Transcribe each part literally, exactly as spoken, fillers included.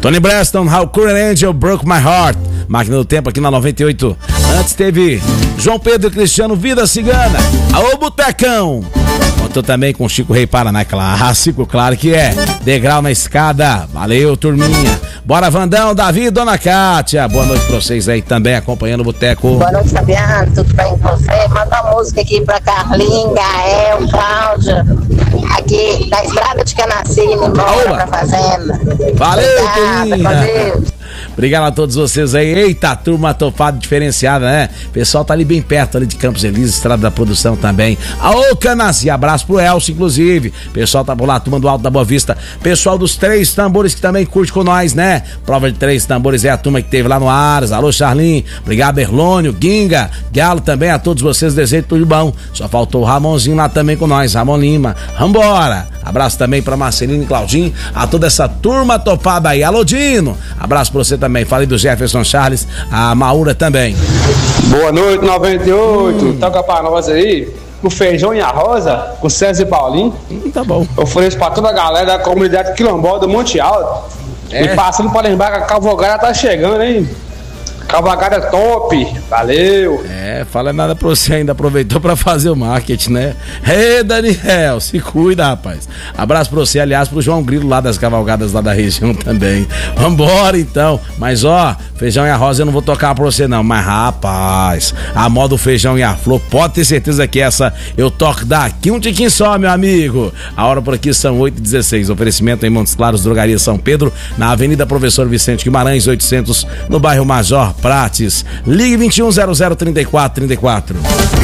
Tony Braxton, How Cool an Angel Broke My Heart. Máquina do Tempo aqui na noventa e oito. Antes teve João Pedro e Cristiano, Vida Cigana. Aô, Botecão. Contou também com Chico Rei Paraná, clássico, claro que é. Degrau na Escada. Valeu, turminha. Bora, Vandão, Davi e Dona Cátia. Boa noite pra vocês aí também, acompanhando o Boteco. Boa noite, Fabiano. Tudo bem com você? Manda uma música aqui pra Carlinha, Gael, Cláudia. Aqui da Estrada de Canacinho, embora pra fazenda. Valeu, turminha. Obrigado a todos vocês aí. Eita, turma topada diferenciada, né? O pessoal tá ali bem perto, ali de Campos Elíseos, Estrada da Produção também. Aô, Canaci, abraço pro Elcio, inclusive. Pessoal tá por lá, turma do Alto da Boa Vista. Pessoal dos Três Tambores que também curte com nós, né? Prova de Três Tambores é a turma que teve lá no Aras. Alô, Charlin. Obrigado, Berlônio, Ginga, Galo também. A todos vocês, desejo tudo bom. Só faltou o Ramonzinho lá também com nós, Ramon Lima. Vambora! Abraço também pra Marcelino e Claudinho, a toda essa turma topada aí. Alô, Dino! Abraço pra você também. Falei do Jefferson Charles, a Maura também. Boa noite, noventa e oito. Hum. Toca pra nós aí o Feijão e a Rosa, com César e Paulinho. Hum, tá bom. Eu ofereço pra toda a galera da comunidade quilombola do Monte Alto. É. E passando pra lembrar que a cavalgada tá chegando, hein? Cavalgada top, valeu. É, fala nada pra você ainda, aproveitou pra fazer o marketing, né? Ê, Daniel, se cuida, rapaz. Abraço pra você, aliás, pro João Grilo lá das cavalgadas lá da região também. Vambora então, mas ó, Feijão e a Rosa eu não vou tocar pra você não, mas rapaz, a moda do Feijão e a Flor, pode ter certeza que essa eu toco daqui um tiquinho só, meu amigo. A hora por aqui são oito e dezesseis, oferecimento em Montes Claros, Drogaria São Pedro, na Avenida Professor Vicente Guimarães, oitocentos, no bairro Major Prates. Ligue vinte e um zero zero trinta e quatro trinta e quatro.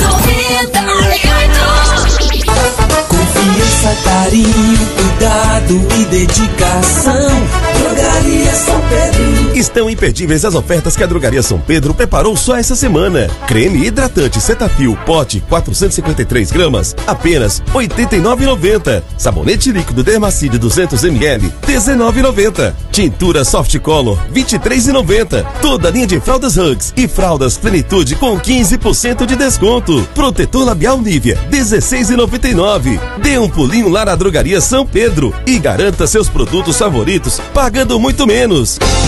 Confiança, carinho, cuidado e dedicação. Drogaria São Pedro. Estão imperdíveis as ofertas que a Drogaria São Pedro preparou só essa semana. Creme hidratante Cetaphil pote quatrocentos e cinquenta e três gramas, apenas oitenta e nove reais e noventa centavos. Sabonete líquido Dermacide duzentos mililitros, dezenove reais e noventa centavos. Tintura Soft Color, vinte e três reais e noventa centavos. Toda a linha de fraldas Hugs e fraldas Plenitude com quinze por cento de desconto. Protetor labial Nivea, dezesseis reais e noventa e nove centavos. Dê um pulinho lá na Drogaria São Pedro e garanta seus produtos favoritos pagando muito menos.